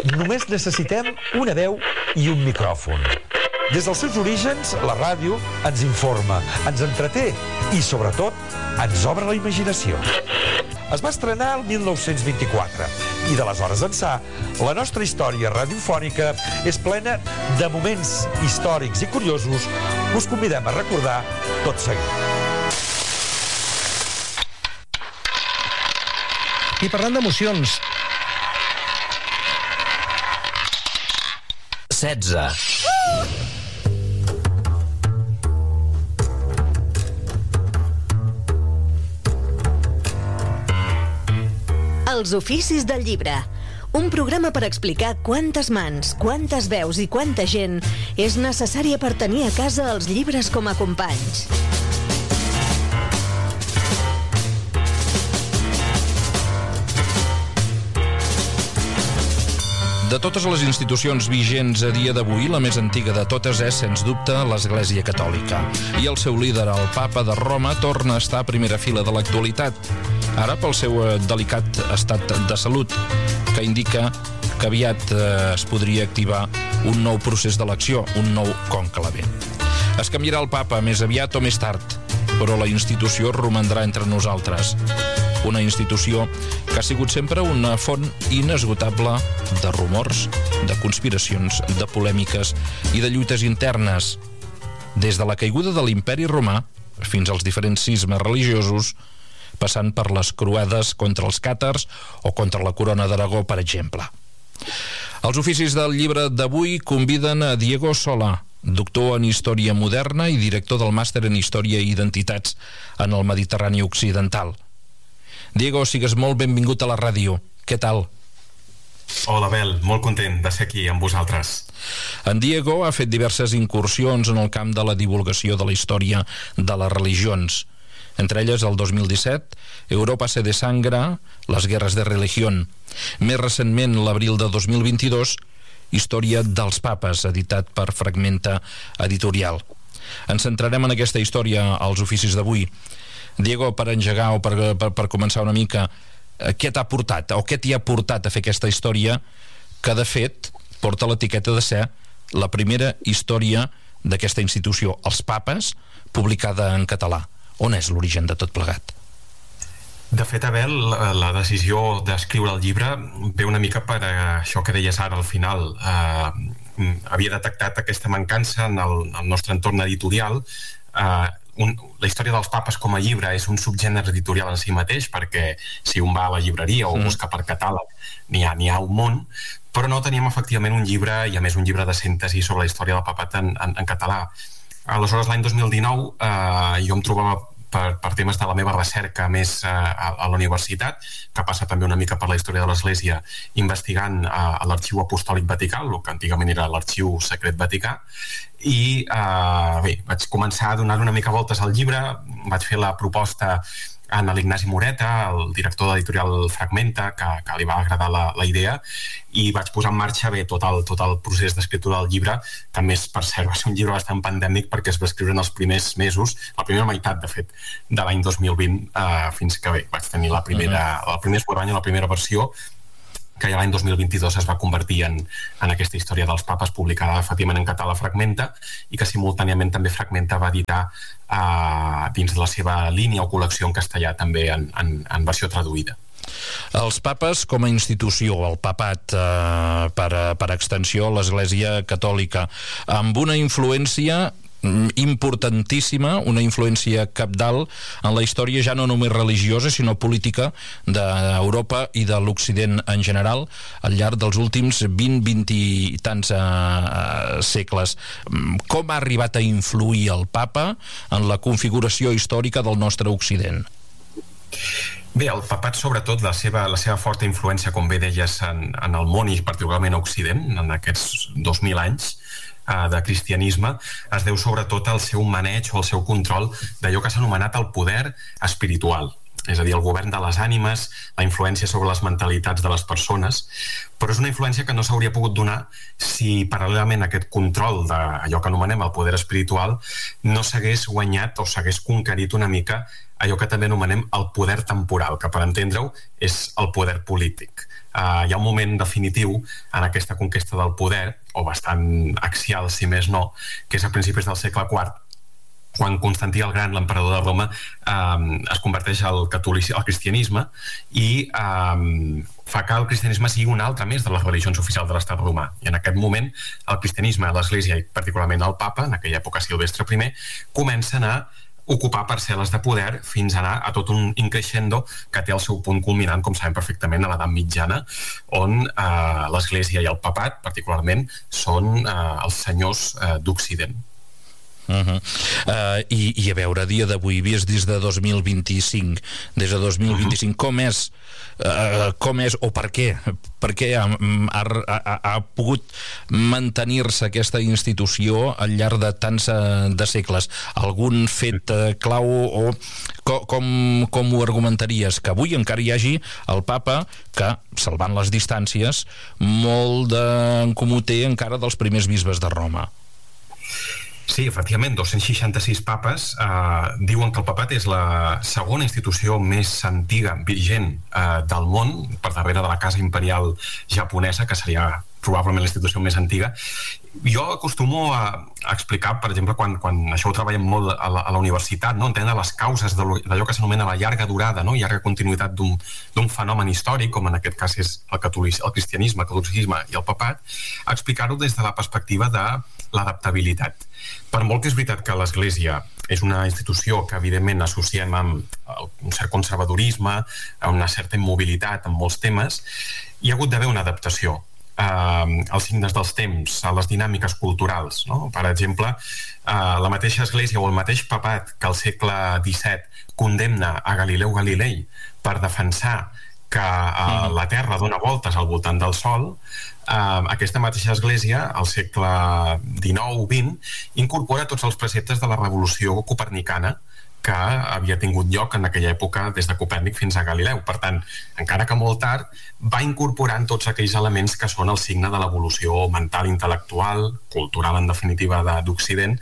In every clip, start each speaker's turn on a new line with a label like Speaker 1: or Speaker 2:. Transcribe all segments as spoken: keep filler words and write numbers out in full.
Speaker 1: només necessitem una veu i un micròfon. Des dels seus orígens, la ràdio ens informa, ens entreté i, sobretot, ens obre la imaginació. Es va estrenar el mil nou-cents vint-i-quatre i d'aleshores ençà la nostra història radiofònica és plena de moments històrics i curiosos que us convidem a recordar tot seguit.
Speaker 2: I parlant d'emocions...
Speaker 3: setze.
Speaker 4: Els oficis del llibre. Un programa per explicar quantes mans, quantes veus i quanta gent és necessària per tenir a casa els llibres com a companys.
Speaker 5: De totes les institucions vigents a dia d'avui, la més antiga de totes és, sens dubte, l'Església Catòlica. I el seu líder, el Papa de Roma, torna a estar a primera fila de l'actualitat. Ara pel seu delicat estat de salut, que indica que aviat es podria activar un nou procés d'elecció, un nou conclave. Es canviarà el Papa més aviat o més tard, però la institució romandrà entre nosaltres. Una institució que ha sigut sempre una font inesgotable de rumors, de conspiracions, de polèmiques i de lluites internes. Des de la caiguda de l'Imperi Romà fins als diferents cismes religiosos, passant per les croades contra els càtars o contra la corona d'Aragó, per exemple. Els oficis del llibre d'avui conviden a Diego Solà, doctor en Història Moderna i director del Màster en Història i Identitats en el Mediterrani Occidental. Diego, sigues molt benvingut a la ràdio. Què tal?
Speaker 6: Hola, Bel, molt content de ser aquí amb vosaltres.
Speaker 5: En Diego ha fet diverses incursions en el camp de la divulgació de la història de les religions. Entre elles, el dos mil disset, Europa se desangra, les guerres de religión. Més recentment, l'abril de dos mil vint-i-dos, Història dels papes, editat per Fragmenta Editorial. Ens centrarem en aquesta història als oficis d'avui. Diego, per engegar o per, per, per començar una mica, què t'ha portat o què t'hi ha portat a fer aquesta història que, de fet, porta l'etiqueta de ser la primera història d'aquesta institució, els papes, publicada en català? On és l'origen de tot plegat?
Speaker 6: De fet, Abel, la, la decisió d'escriure el llibre ve una mica per això que deies ara al final. Eh, havia detectat aquesta mancança en el, el nostre entorn editorial. Eh, un, la història dels papes com a llibre és un subgènere editorial en si mateix, perquè si un va a la llibreria o mm. busca per catàleg, n'hi ha, n'hi ha un munt, però no teníem efectivament un llibre, i a més un llibre de síntesi sobre la història del papat en, en, en català. Aleshores, l'any dos mil dinou, eh, jo em trobava per, per temes de la meva recerca més eh, a, a la universitat, que passa també una mica per la història de l'Església, investigant eh, a l'Arxiu Apostòlic Vaticà, el que antigament era l'Arxiu Secret Vaticà, i eh, bé, vaig començar a donar una mica voltes al llibre, vaig fer la proposta a l'Ignasi Moreta, el director de l'editorial Fragmenta, que, que li va agradar la, la idea, i vaig posar en marxa bé tot el, tot el procés d'escriptura del llibre. També, és, per cert, va ser un llibre bastant pandèmic perquè es va escriure en els primers mesos, la primera meitat, de fet, de l'any dos mil vint, eh, fins que bé, vaig tenir la primera, uh-huh. el primer esborrany, la primera versió, que ja l'any dos mil vint-i-dos es va convertir en, en aquesta història dels papes, publicada efectivament en català Fragmenta, i que simultàniament també Fragmenta va editar eh, dins de la seva línia o col·lecció en castellà també en, en, en versió traduïda.
Speaker 5: Els papes com a institució, el papat eh, per, per extensió, l'Església Catòlica, amb una influència importantíssima, una influència cabdal en la història ja no només religiosa sinó política d'Europa i de l'Occident en general al llarg dels últims vint, vint i tants eh, segles. Com ha arribat a influir el papa en la configuració històrica del nostre Occident?
Speaker 6: Bé, el papat, sobretot, la seva, la seva forta influència, com bé deies, en, en el món i particularment a Occident, en aquests dos mil anys de cristianisme, es deu sobretot al seu maneig o al seu control d'allò que s'ha anomenat el poder espiritual, és a dir, el govern de les ànimes, la influència sobre les mentalitats de les persones, però és una influència que no s'hauria pogut donar si paral·lelament a aquest control d'allò que anomenem el poder espiritual no s'hagués guanyat o s'hagués conquerit una mica allò que també anomenem el poder temporal, que per entendre-ho és el poder polític. uh, hi ha un moment definitiu en aquesta conquesta del poder, o bastant axial, si més no, que és a principis del segle quart, quan Constantí el Gran, l'emperador de Roma, eh, es converteix al, catolic, al cristianisme i eh, fa que el cristianisme sigui una altra més de les religions oficials de l'estat romà. I en aquest moment el cristianisme, l'Església i particularment el papa, en aquella època Silvestre primer, comencen a ocupar parcel·les de poder fins a anar a tot un increixendo que té el seu punt culminant, com sabem perfectament, a l'edat mitjana, on eh, l'Església i el papat, particularment, són eh, els senyors eh, d'Occident.
Speaker 5: Uh -huh. uh, i, i a veure, a dia d'avui, vist des de dos mil vint-i-cinc, des de dos mil vint-i-cinc, uh -huh. com és uh, com és o per què per què ha, ha, ha, ha pogut mantenir-se aquesta institució al llarg de tants uh, de segles? Algun fet uh, clau o co, com, com ho argumentaries? Que avui encara hi hagi el papa que, salvant les distàncies, molt en comú té encara dels primers bisbes de Roma.
Speaker 6: Sí, efectivament, dos-cents seixanta-sis papes eh, diuen que el papat és la segona institució més antiga, vigent, eh, del món, per darrere de la casa imperial japonesa, que seria probablement la institució més antiga. Jo acostumo a, a explicar, per exemple, quan, quan això ho treballem molt a la, a la universitat, no? Entendre les causes d'allò que s'anomena la llarga durada, no? Llarga continuïtat d'un fenomen històric, com en aquest cas és el, catolic, el cristianisme, el catolicisme i el papat, a explicar-ho des de la perspectiva de l'adaptabilitat. Per molt que és veritat que l'Església és una institució que evidentment associem amb un cert conservadorisme, amb una certa immobilitat en molts temes, hi ha hagut d'haver una adaptació eh, als signes dels temps, a les dinàmiques culturals, no? Per exemple, eh, la mateixa Església o el mateix papat que al segle disset condemna a Galileu Galilei per defensar que eh, la Terra dona voltes al voltant del Sol, Uh, aquesta mateixa església, al segle dinou vint, incorpora tots els preceptes de la revolució copernicana que havia tingut lloc en aquella època des de Copèrnic fins a Galileu. Per tant, encara que molt tard, va incorporant tots aquells elements que són el signe de l'evolució mental, intel·lectual, cultural, en definitiva, d'Occident,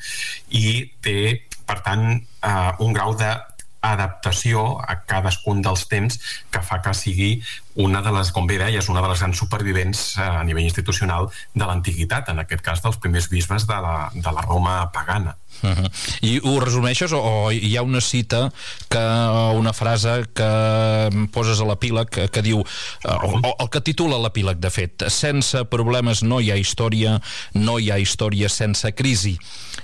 Speaker 6: i té, per tant, uh, un grau de adaptació a cadascun dels temps que fa que sigui una de les, com bé deies, una de les grans supervivents a nivell institucional de l'antiguitat, en aquest cas dels primers bisbes de la, de la Roma pagana.
Speaker 5: Uh-huh. I ho resumeixes o, o hi ha una cita, que, una frase que poses a l'epíleg que, que diu, o, o el que titula l'epíleg, de fet, sense problemes no hi ha història, no hi ha història sense crisi.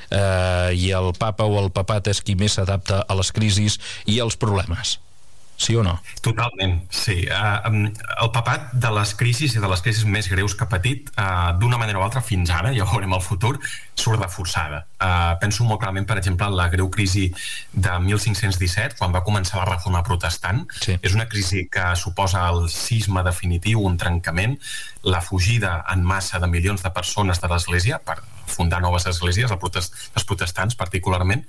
Speaker 5: Uh, i el papa o el papat és qui més s'adapta a les crisis i als problemes. Sí o no?
Speaker 6: Totalment, sí. Uh, el papat, de les crisis i de les crisis més greus que ha patit, uh, d'una manera o altra fins ara, ja ho veurem al futur, surt reforçada. Uh, penso molt clarament, per exemple, en la greu crisi de mil cinc-cents disset, quan va començar la reforma protestant. Sí. És una crisi que suposa el cisma definitiu, un trencament, la fugida en massa de milions de persones de l'Església per fundar noves esglésies, els protestants particularment.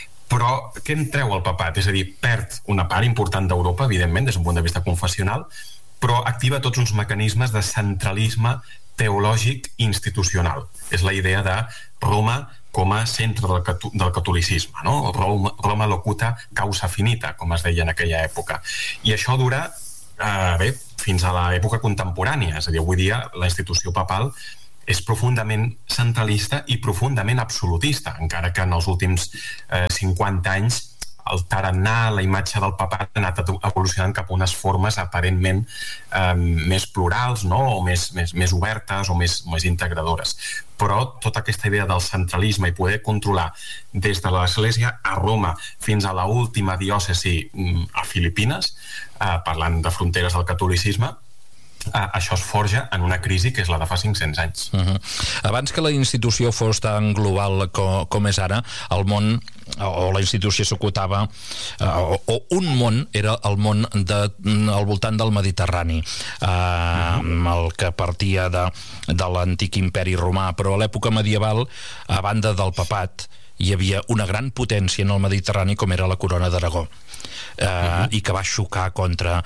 Speaker 6: Però què en treu el papat? És a dir, perd una part important d'Europa, evidentment, des d'un punt de vista confessional, però activa tots uns mecanismes de centralisme teològic institucional. És la idea de Roma com a centre del, cat del catolicisme, no? Roma, Roma locuta causa finita, com es deia en aquella època. I això dura, eh, bé, fins a l'època contemporània. És a dir, avui dia la institució papal és profundament centralista i profundament absolutista, encara que en els últims eh, cinquanta anys el tarannà, la imatge del papat ha anat evolucionant cap a unes formes aparentment eh, més plurals, no? O més, més, més obertes o més, més integradores. Però tota aquesta idea del centralisme i poder controlar des de l'Església a Roma fins a l'última diòcesi a Filipines, eh, parlant de fronteres del catolicisme, Uh, això es forja en una crisi que és la de fa cinc-cents anys.
Speaker 5: Uh-huh. Abans que la institució fos tan global com, com és ara, el món o la institució s'ocupava uh, o, o un món era el món de, al voltant del Mediterrani, uh, uh-huh. el que partia de, de l'antic imperi romà, però a l'època medieval, a banda del papat hi havia una gran potència en el Mediterrani com era la Corona d'Aragó. Eh, uh-huh. I que va xocar contra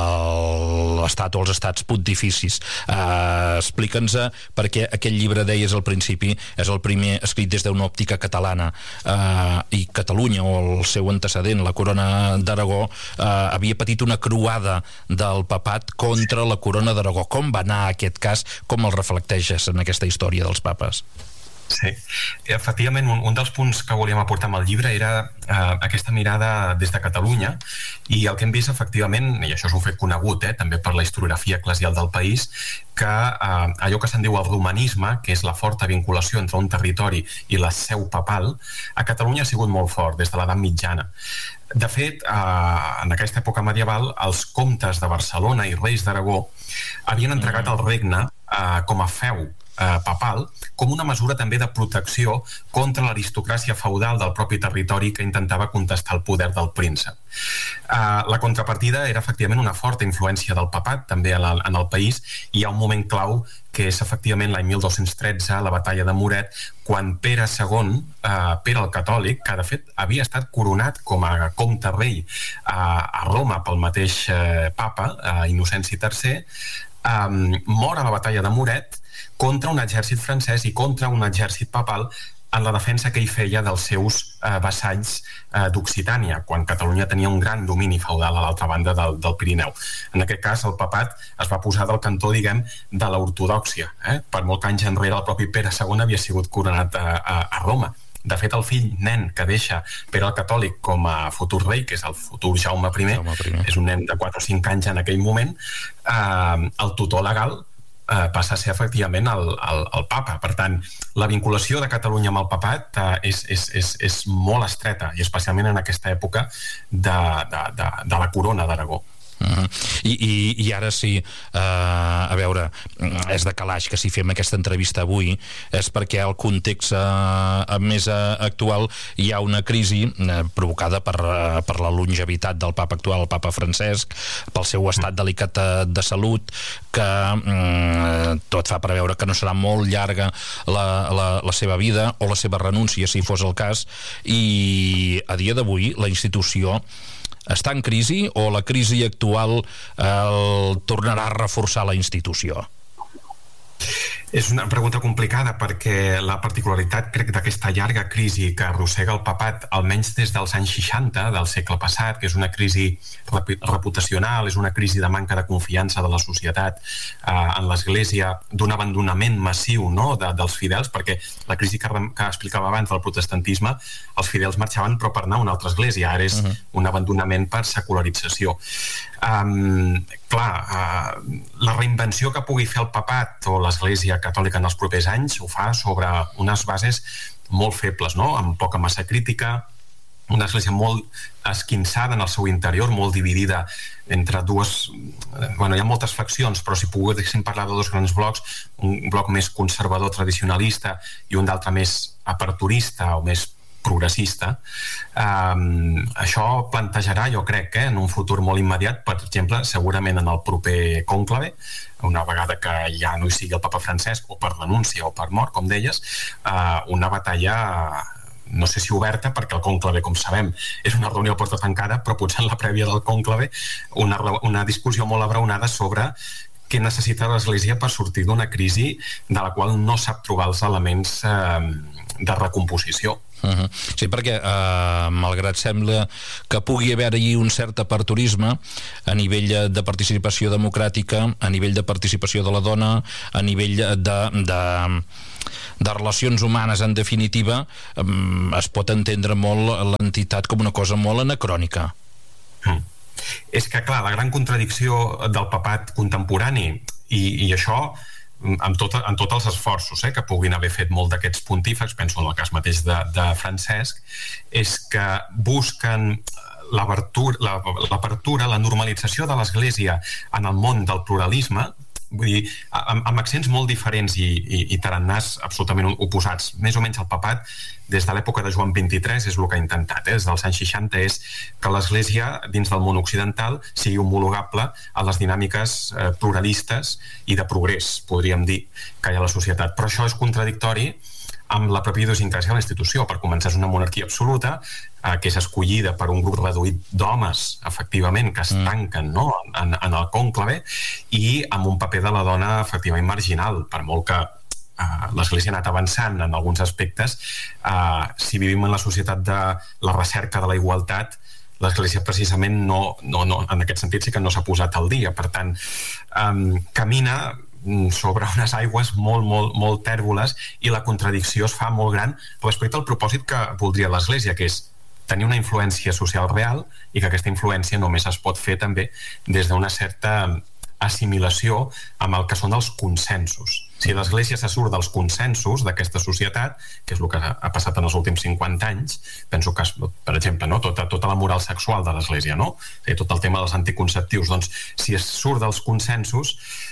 Speaker 5: l'estat o els estats pontificis. Eh, Explica'ns perquè aquest llibre, deies al principi, és el primer escrit des d'una òptica catalana, eh, i Catalunya, o el seu antecedent, la Corona d'Aragó, eh, havia patit una croada del papat contra la Corona d'Aragó. Com va anar aquest cas? Com el reflecteixes en aquesta història dels papes?
Speaker 6: Sí, efectivament, un, un dels punts que volíem aportar amb el llibre era eh, aquesta mirada des de Catalunya, i el que hem vist efectivament, i això és un fet conegut eh, també per la historiografia eclesial del país, que eh, allò que se'n diu el romanisme, que és la forta vinculació entre un territori i la seu papal, a Catalunya ha sigut molt fort des de l'edat mitjana. De fet, eh, en aquesta època medieval, els comtes de Barcelona i reis d'Aragó havien entregat el regne eh, com a feu eh, papal, com una mesura també de protecció contra l'aristocràcia feudal del propi territori que intentava contestar el poder del príncep. Uh, la contrapartida era efectivament una forta influència del papat també en el, en el país, i hi ha un moment clau que és efectivament l'any mil dos-cents tretze, la batalla de Muret, quan Pere segon, uh, Pere el Catòlic, que de fet havia estat coronat com a comte rei uh, a Roma pel mateix uh, papa, uh, Innocenci tercer, um, mor a la batalla de Muret contra un exèrcit francès i contra un exèrcit papal en la defensa que ell feia dels seus eh, vassalls eh, d'Occitània, quan Catalunya tenia un gran domini feudal a l'altra banda del, del Pirineu. En aquest cas, el papat es va posar del cantó, diguem, de l'ortodòxia. Eh? Per molt anys enrere, el propi Pere segon havia sigut coronat a, a, a Roma. De fet, el fill nen que deixa Pere el Catòlic com a futur rei, que és el futur Jaume primer, Jaume primer. És un nen de quatre o cinc anys en aquell moment, eh, el tutor legal Uh, passa a ser efectivament el, el, el papa. Per tant, la vinculació de Catalunya amb el papat uh, és, és, és, és molt estreta, i especialment en aquesta època de, de, de, de la corona d'Aragó.
Speaker 5: Uh-huh. I, i, i ara sí, uh, a veure, és de calaix que si fem aquesta entrevista avui és perquè el context uh, més uh, actual hi ha una crisi uh, provocada per, uh, per la longevitat del papa actual, el papa Francesc, pel seu estat delicat de, de salut, que um, tot fa preveure que no serà molt llarga la, la, la seva vida o la seva renúncia, si fos el cas, i a dia d'avui la institució està en crisi, o la crisi actual eh, tornarà a reforçar la institució?
Speaker 6: És una pregunta complicada, perquè la particularitat, crec, d'aquesta llarga crisi que arrossega el papat, almenys des dels anys seixanta del segle passat, que és una crisi reputacional, és una crisi de manca de confiança de la societat eh, en l'Església, d'un abandonament massiu, no?, de, dels fidels, perquè la crisi que, que explicava abans del protestantisme, els fidels marxaven però per anar a una altra església, ara és uh-huh. un abandonament per secularització. Um, clar, uh, la reinvenció que pugui fer el papat o l'Església Catòlica en els propers anys ho fa sobre unes bases molt febles, no?, amb poca massa crítica, una església molt esquinçada en el seu interior, molt dividida entre dues... Bueno, hi ha moltes faccions, però si poguéssim parlar de dos grans blocs, un bloc més conservador tradicionalista i un d'altre més aperturista o més progressista, um, això plantejarà, jo crec, que eh, en un futur molt immediat, per exemple, segurament en el proper cònclave, una vegada que ja no hi sigui el papa Francesc, o per renúncia o per mort, com deies, uh, una batalla, no sé si oberta, perquè el cònclave, com sabem, és una reunió a porta tancada, però potser en la prèvia del cònclave una, una discussió molt abraonada sobre què necessita l'Església per sortir d'una crisi de la qual no sap trobar els elements eh, de recomposició.
Speaker 5: Uh-huh. Sí, perquè eh, malgrat sembla que pugui haver-hi un cert aperturisme a nivell de participació democràtica, a nivell de participació de la dona, a nivell de, de, de relacions humanes, en definitiva, eh, es pot entendre molt l'entitat com una cosa molt anacrònica.
Speaker 6: Mm. És que, clar, la gran contradicció del papat contemporani, i, i això amb, tot, amb tots els esforços eh, que puguin haver fet molt d'aquests pontífex, penso en el cas mateix de, de Francesc, és que busquen l'apertura, la, l'apertura, la normalització de l'Església en el món del pluralisme, vull dir, amb, amb accents molt diferents i, i, i tarannàs absolutament oposats. Més o menys el papat, des de l'època de Joan vint-i-tres, és el que ha intentat, eh? Des dels anys seixanta, és que l'Església, dins del món occidental, sigui homologable a les dinàmiques eh, pluralistes i de progrés, podríem dir, que hi ha a la societat. Però això és contradictori amb la pròpia idiosincràsia de la institució. Per començar, és una monarquia absoluta, eh, que és escollida per un grup reduït d'homes, efectivament, que es tanquen, no?, en, en el cònclave, i amb un paper de la dona efectivament marginal, per molt que Uh, l'Església ha anat avançant en alguns aspectes. Uh, si vivim en la societat de la recerca de la igualtat, l'Església precisament no, no, no, en aquest sentit sí que no s'ha posat al dia. Per tant, um, camina sobre unes aigües molt, molt, molt tèrboles, i la contradicció es fa molt gran respecte al propòsit que voldria l'Església, que és tenir una influència social real, i que aquesta influència només es pot fer també des d'una certa assimilació amb el que són els consensos. Si l'Església se surt dels consensos d'aquesta societat, que és el que ha passat en els últims cinquanta anys, penso que, per exemple, no, tota, tota la moral sexual de l'Església, no? I tot el tema dels anticonceptius, doncs, si es surt dels consensos,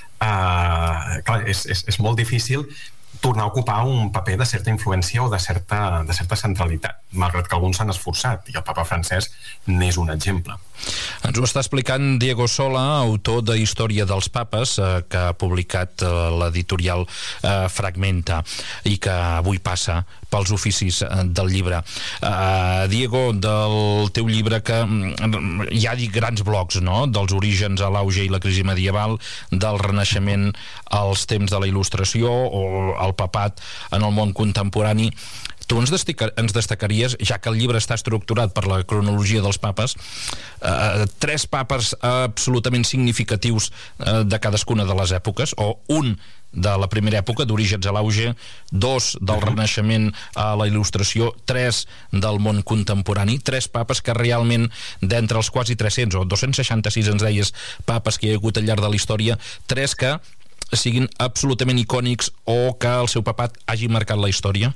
Speaker 6: eh, clar, és, és, és molt difícil tornar a ocupar un paper de certa influència o de certa, de certa centralitat, malgrat que alguns s'han esforçat, i el papa Francesc n'és un exemple.
Speaker 5: Ens ho està explicant Diego Sola, autor de Història dels Papes, eh, que ha publicat eh, l'editorial eh, Fragmenta, i que avui passa pels oficis eh, del llibre. Eh, Diego, del teu llibre, que mm, hi ha grans blocs, no?, dels orígens a l'auge i la crisi medieval, del Renaixement als temps de la Il·lustració, o el papat en el món contemporani. Tu ens, destaca, ens destacaries, ja que el llibre està estructurat per la cronologia dels papes, eh, tres papes absolutament significatius eh, de cadascuna de les èpoques, o un de la primera època, d'orígens a l'auge, dos del Renaixement a la Il·lustració, tres del món contemporani, tres papes que realment, d'entre els quasi tres-cents o dos-cents seixanta-sis, ens deies, papes que hi ha hagut al llarg de la història, tres que siguin absolutament icònics o que el seu papat hagi marcat la història?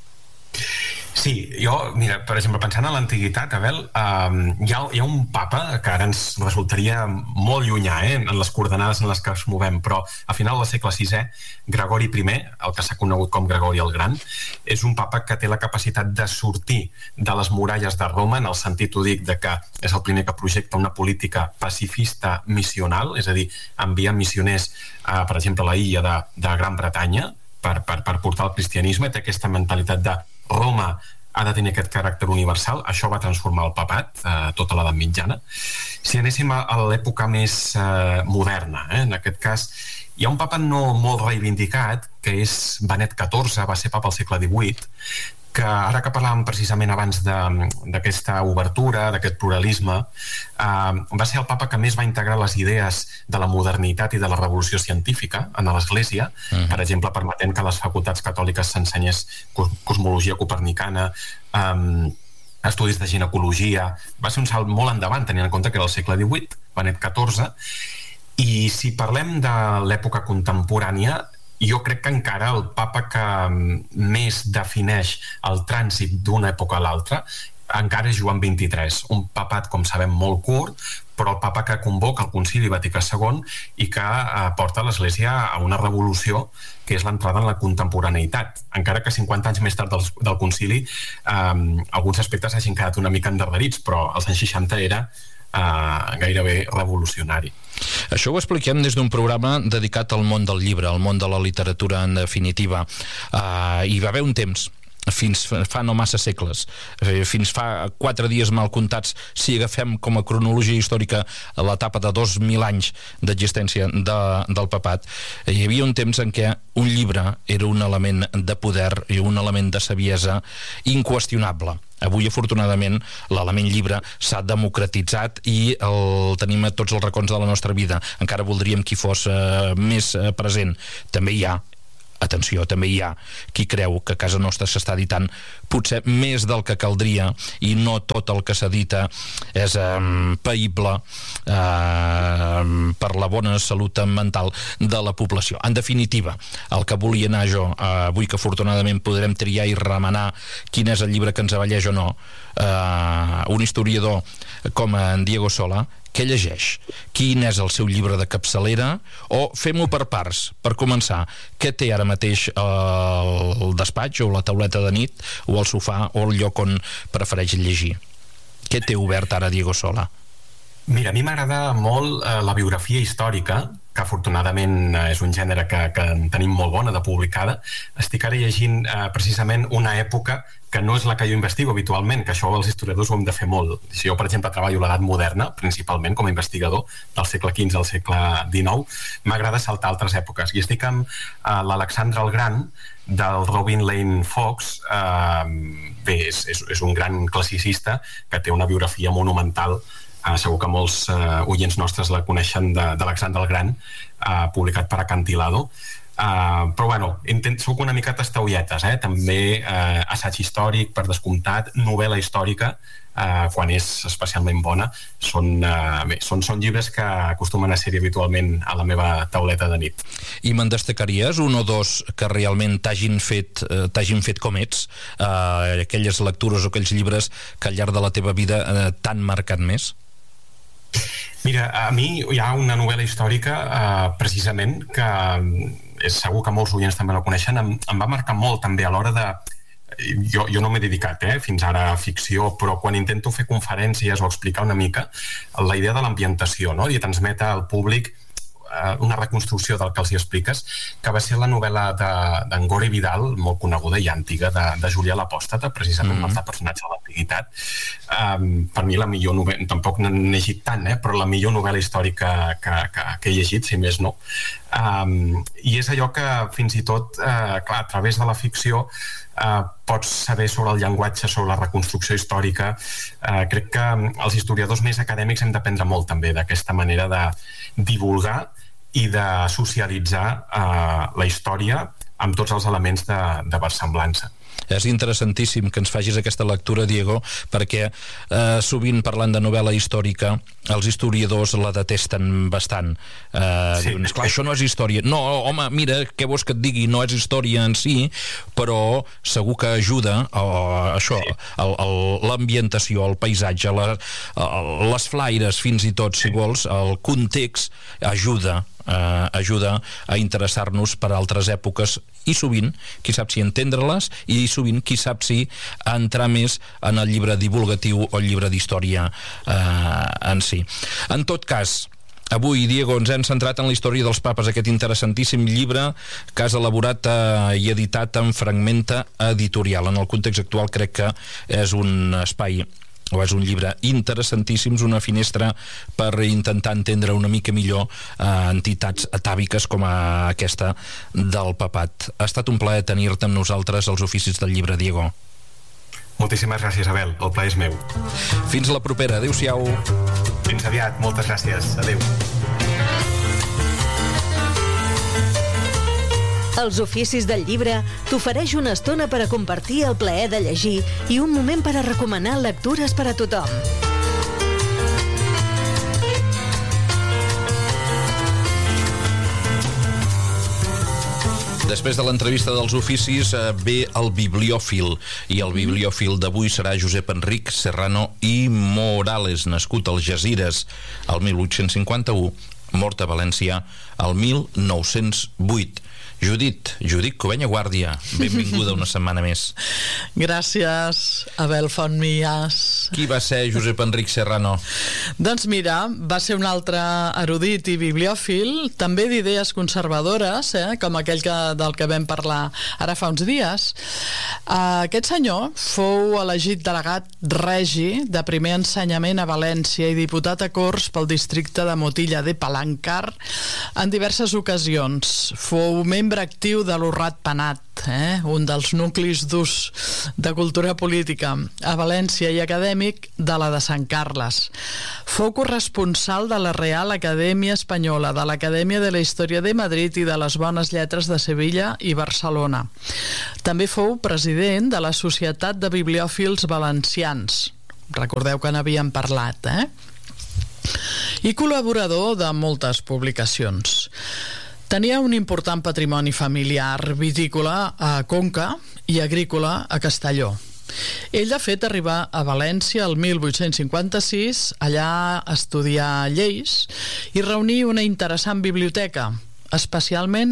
Speaker 6: Sí, jo, mira, per exemple, pensant en l'antiguitat, Abel, um, hi, ha, hi ha un papa que ara ens resultaria molt llunyà, eh, en les coordenades en les que es movem, però a final del segle sisè, Gregori primer, el que s'ha conegut com Gregori el Gran, és un papa que té la capacitat de sortir de les muralles de Roma, en el sentit, ho dic, de que és el primer que projecta una política pacifista missional, és a dir, envia missioners, uh, per exemple, a la illa de, de Gran Bretanya, per, per, per portar el cristianisme, té aquesta mentalitat de Roma ha de tenir aquest caràcter universal. Això va transformar el papat, eh, tota l'edat mitjana. Si anéssim a, a l'època més eh, moderna, eh, en aquest cas, hi ha un papa no molt reivindicat, que és Benet catorze, va ser papa al segle divuit, que ara que parlàvem precisament abans d'aquesta obertura, d'aquest pluralisme, eh, va ser el papa que més va integrar les idees de la modernitat i de la revolució científica en l'Església, uh-huh. per exemple, permetent que a les facultats catòliques s'ensenyés cosmologia copernicana, eh, estudis de ginecologia. Va ser un salt molt endavant, tenint en compte que era el segle divuit, Benet catorze, i si parlem de l'època contemporània, jo crec que encara el papa que més defineix el trànsit d'una època a l'altra encara és Joan vint-i-tres, un papat, com sabem, molt curt, però el papa que convoca el Concili Vaticà segon i que eh, porta l'Església a una revolució que és l'entrada en la contemporaneïtat, encara que cinquanta anys més tard del, del Concili eh, alguns aspectes hagin quedat una mica endarrerits, però als anys seixanta era Uh, gairebé revolucionari.
Speaker 5: Això ho expliquem des d'un programa dedicat al món del llibre, al món de la literatura en definitiva. Uh, hi va haver un temps, fins fa no massa segles, fins fa quatre dies mal comptats, si agafem com a cronologia històrica l'etapa de dos mil anys d'existència de, del papat, hi havia un temps en què un llibre era un element de poder i un element de saviesa inqüestionable. Avui, afortunadament, l'element llibre s'ha democratitzat i el tenim a tots els racons de la nostra vida. Encara voldríem que hi fos eh, més eh, present. També hi ha, atenció, també hi ha qui creu que a casa nostra s'està editant potser més del que caldria i no tot el que s'edita és eh, païble eh, per la bona salut mental de la població. En definitiva, el que volia anar jo, eh, avui que afortunadament podrem triar i remenar quin és el llibre que ens avalleix o no, eh, un historiador com en Diego Sola, què llegeix? Quin és el seu llibre de capçalera? O fem-ho per parts, per començar. Què té ara mateix el despatx o la tauleta de nit o el sofà o el lloc on prefereix llegir? Què té obert ara Diego Sola?
Speaker 6: Mira, a mi m'agrada molt eh, la biografia històrica, que afortunadament és un gènere que, que en tenim molt bona de publicada. Estic ara llegint eh, precisament una època que no és la que jo investigo habitualment, que això els historiadors ho hem de fer molt. Si jo, per exemple, treballo l'edat moderna, principalment com a investigador del segle quinze al segle dinou, m'agrada saltar altres èpoques. I estic amb uh, l'Alexandre el Gran, del Robin Lane Fox. Uh, bé, és, és, és un gran classicista que té una biografia monumental. Uh, segur que molts uh, oients nostres la coneixen, d'Alexandre el Gran, uh, publicat per Acantilado. Uh, però bueno, intent, soc una mica tastaulletes, eh? També uh, assaig històric, per descomptat, novel·la històrica, uh, quan és especialment bona. Són, uh, bé, són, són llibres que acostumen a ser habitualment a la meva tauleta de nit.
Speaker 5: I me'n destacaries un o dos que realment t'hagin fet, uh, t'hagin fet com ets, uh, aquelles lectures o aquells llibres que al llarg de la teva vida uh, t'han marcat més?
Speaker 6: Mira, a mi hi ha una novel·la històrica uh, precisament que és segur que molts oients també la coneixen, em, em va marcar molt també a l'hora de... Jo, jo no m'he dedicat eh, fins ara a ficció, però quan intento fer conferències o explicar una mica la idea de l'ambientació, no? I transmetre al públic eh, una reconstrucció del que els hi expliques, que va ser la novel·la d'en Gore Vidal, molt coneguda i antiga, de, de Julià l'Apòstata, precisament mm-hmm. el personatge de l'antiguitat. Um, per mi la millor novel·la, tampoc n'he llegit tant, eh, però la millor novel·la històrica que, que, que he llegit, si més no. Um, I és allò que fins i tot, uh, clar, a través de la ficció uh, pots saber sobre el llenguatge, sobre la reconstrucció històrica. Uh, crec que els historiadors més acadèmics hem d'aprendre molt també d'aquesta manera de divulgar i de socialitzar uh, la història amb tots els elements de, de versemblança.
Speaker 5: És interessantíssim que ens facis aquesta lectura, Diego, perquè eh, sovint parlant de novel·la històrica els historiadors la detesten bastant. Eh, sí, diuen, esclar, això no és història. No, home, mira, què vols que et digui? No és història en si, però segur que ajuda a, a això, l'ambientació, el paisatge, la, a, les flaires, fins i tot, si vols, el context ajuda Uh, ajuda a interessar-nos per altres èpoques i sovint, qui sap si entendre-les, i sovint, qui sap si entrar més en el llibre divulgatiu o el llibre d'història uh, en si. En tot cas, avui, Diego, ens hem centrat en la història dels papes, aquest interessantíssim llibre que has elaborat uh, i editat en Fragmenta Editorial. En el context actual crec que és un espai o és un llibre interessantíssim, una finestra per intentar entendre una mica millor eh, entitats atàviques com a aquesta del papat. Ha estat un plaer tenir-te amb nosaltres als Oficis del Llibre, Diego.
Speaker 6: Moltíssimes gràcies, Abel. El plaer és meu.
Speaker 5: Fins la propera. Adéu-siau.
Speaker 6: Fins aviat. Moltes gràcies. Adéu.
Speaker 4: Els Oficis del Llibre t'ofereix una estona per a compartir el plaer de llegir i un moment per a recomanar lectures per a tothom.
Speaker 5: Després de l'entrevista dels Oficis eh, ve el bibliòfil, i el bibliòfil d'avui serà Josep Enric Serrano i Morales, nascut als Gesires el mil vuit-cents cinquanta-u, mort a València el mil nou-cents vuit. Judit, Judit Covenya Guàrdia, benvinguda una setmana més.
Speaker 2: Gràcies, Abel Fontmillas.
Speaker 5: Qui va ser Josep Enric Serrano?
Speaker 2: Doncs mira, va ser un altre erudit i bibliòfil, també d'idees conservadores, eh, com aquell que, del que vam parlar ara fa uns dies. Aquest senyor fou elegit delegat regi de primer ensenyament a València i diputat a Corts pel districte de Motilla de Palancar en diverses ocasions. Fou membre actiu de l'Orrat Penat, eh? un dels nuclis durs de cultura política a València i acadèmic de la de Sant Carles. Fou corresponsal de la Real Acadèmia Espanyola, de l'Acadèmia de la Història de Madrid i de les Bones Lletres de Sevilla i Barcelona. També fou president de la Societat de Bibliòfils Valencians. Recordeu que n'havíem parlat, eh? I col·laborador de moltes publicacions. Tenia un important patrimoni familiar vitícola a Conca i agrícola a Castelló. Ell, de fet, arribà a València el mil vuit-cents cinquanta-sis, allà estudiar lleis i reunir una interessant biblioteca, especialment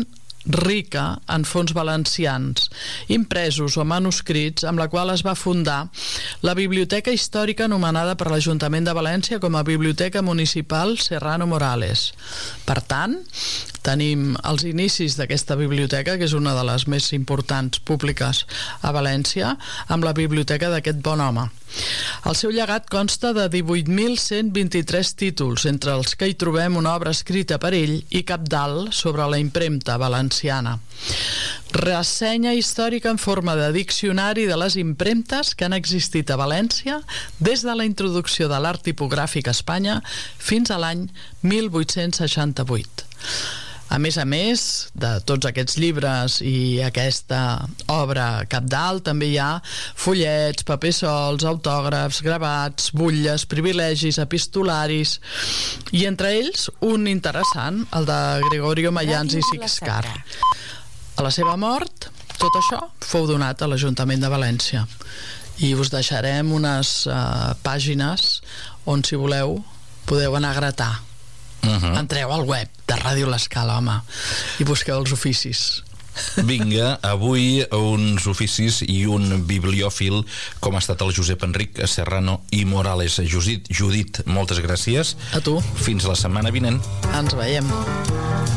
Speaker 2: rica en fons valencians, impresos o manuscrits, amb la qual es va fundar la biblioteca històrica anomenada per l'Ajuntament de València com a Biblioteca Municipal Serrano Morales. Per tant, tenim els inicis d'aquesta biblioteca, que és una de les més importants públiques a València, amb la biblioteca d'aquest bon home. El seu llegat consta de divuit mil cent vint-i-tres títols, entre els que hi trobem una obra escrita per ell i cabdal sobre la impremta valenciana. Ressenya històrica en forma de diccionari de les impremtes que han existit a València des de la introducció de l'art tipogràfic a Espanya fins a l'any mil vuit-cents seixanta-vuit. A més a més de tots aquests llibres i aquesta obra cabdal, també hi ha fullets, papers solts, autògrafs, gravats, butlles, privilegis, epistolaris i entre ells un interessant, el de Gregorio Mayans i Sixcar. A la seva mort, tot això fou donat a l'Ajuntament de València i us deixarem unes uh, pàgines on, si voleu, podeu anar a gratar. Uh-huh. Entreu al web de Ràdio L'Escala, home, i busqueu els oficis.
Speaker 5: Vinga, avui uns oficis i un bibliòfil com ha estat el Josep Enric Serrano i Morales. Judit, Judit, moltes gràcies.
Speaker 2: A tu.
Speaker 5: Fins la setmana vinent.
Speaker 2: Ens veiem.